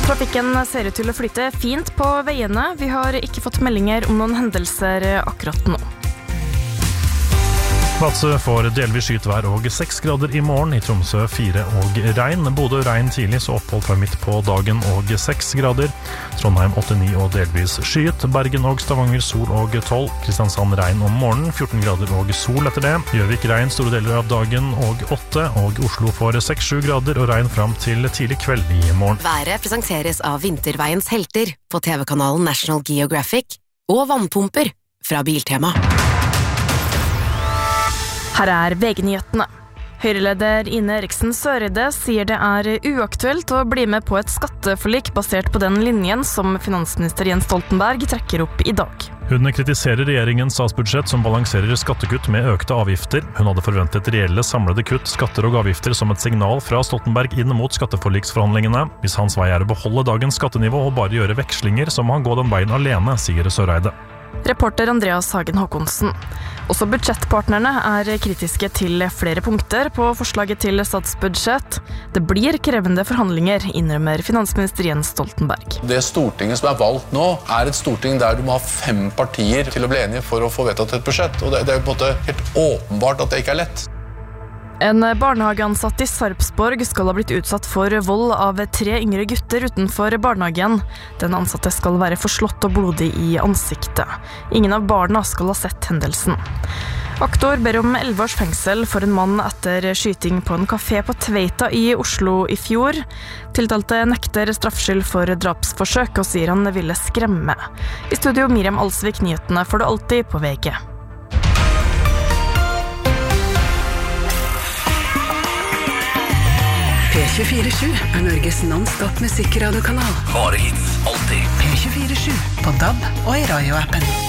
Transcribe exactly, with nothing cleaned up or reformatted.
Trafikken ser ut til å flyte fint på veiene. Vi har ikke fått meldinger om noen hendelser akkurat nå. Vadsø får delvis skytvær og seks grader i morgen, i Tromsø fire og regn. Bodø regn tidlig, så opphold fra midt på dagen og seks grader. Trondheim åtte ni og delvis skyet. Bergen og Stavanger sol og tolv. Kristiansand regn om morgenen, fjorten grader og sol etter det. Gjøvik regn store deler av dagen og åtte, og Oslo får seks sju grader og regn fram til tidlig kveld i morgen. Været presenteres av Vinterveiens helter på T V-kanalen National Geographic og vannpumper fra Biltema. Her er V G-nyhetene. Høyreleder Ine Eriksen Søreide sier det er uaktuelt å bli med på et skatteforlik basert på den linjen som finansminister Jens Stoltenberg trekker opp i dag. Hun kritiserer regjeringens statsbudsjett som balanserer skattekutt med økte avgifter. Hun hadde forventet reelle samlede kutt, skatter og avgifter som et signal fra Stoltenberg inn mot skatteforliksforhandlingene. Hvis hans vei er å beholde dagens skattenivå og bare gjøre vekslinger, så må han gå den veien alene, sier Søreide. Reporter Andreas Hagen Håkonsen. Også budsjettpartnerne er kritiske til flere punkter på forslaget til statsbudsjett. Det blir krevende forhandlinger, innrømmer finansminister Jens Stoltenberg. Det Stortinget som er valgt nå, er et storting der du må ha fem partier til å bli enige for å få vedtatt et budsjett. Og det, det er på en måte helt åpenbart at det ikke er lett. En barnehageansatt i Sarpsborg skal ha blitt utsatt for vold av tre yngre gutter utenfor barnehagen. Den ansatte skal være forslått og blodig i ansiktet. Ingen av barna skal ha sett hendelsen. Aktor ber om elleve års fengsel for en mann etter skyting på en kafé på Tveita i Oslo i fjor. Tiltalte nekter straffskyld for drapsforsøk og sier han ville skremme. I studio Miriam Alsvik, nyhetene får du alltid på V G. P tjuefire sju er Norges non-stop musikkradio-kanal. Bare hits, alltid. P tjuefire sju på D A B og i radioappen.